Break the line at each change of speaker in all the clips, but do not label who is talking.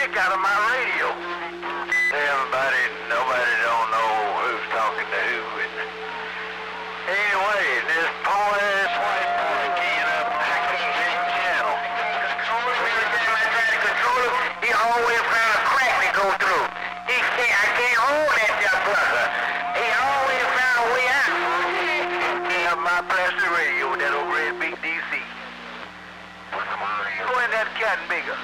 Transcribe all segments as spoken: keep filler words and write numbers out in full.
heck out of my radio. Everybody, nobody don't know who's talking to who. Anyway, this poor ass white boy can't up, I can't get the channel. Every time I try to control him, he always found a crack to go through. He can't, I can't hold that young brother. He always found a way out. Yeah, my plastic radio, that old red big D C. Go in that cat bigger.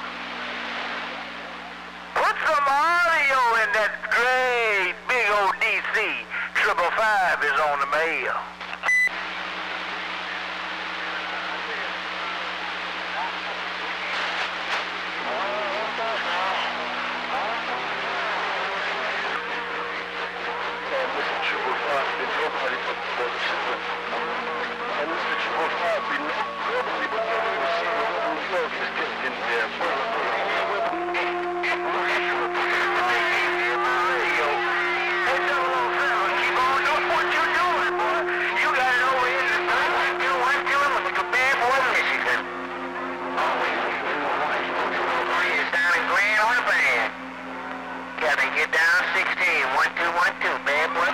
Put some audio in that great big old D C. Triple five is on the mail. Get down sixteen, one two one two, bad boy.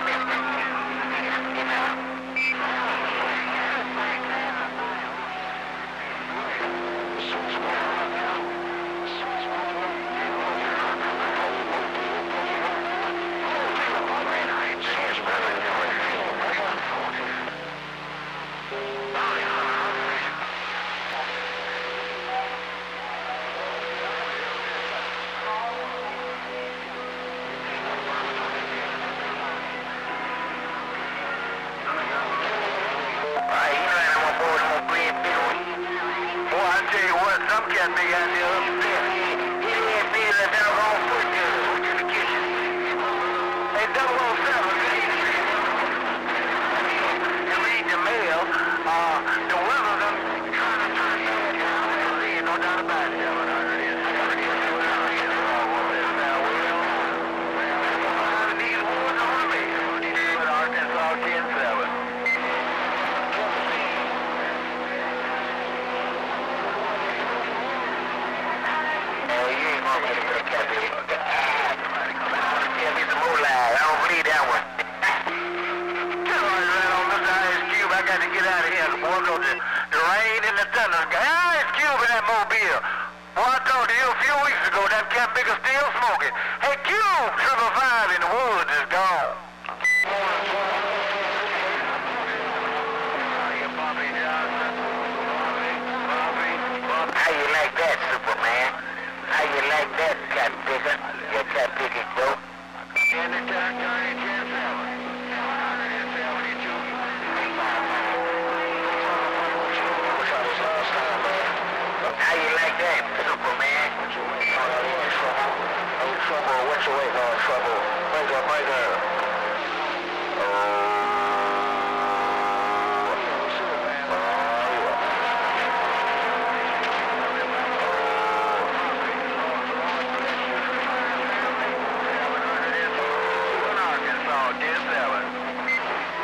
Some cat big out there upstairs. He ain't been a doggone foot good. Who's in the kitchen? Hey, double oh seven. You read the mail. Uh, the weather done trying to turn down. There ain't no doubt about it. These woods on me. But Arkansas ten seven. I got to get out of here. Boy, go the, the rain and the thunder. Ah, it's Cube in that mobile. Boy, I talked to you a few weeks ago. That cat bigger still smoking. Hey, Cube, triple five in the woods is gone. How you like that, Superman? How you like that, cat bigger? Your cat bigger dope. Anytime, Johnny, ten seven. How you like that, Superman? No trouble, what you waiting on, trouble? Bring her, bring her.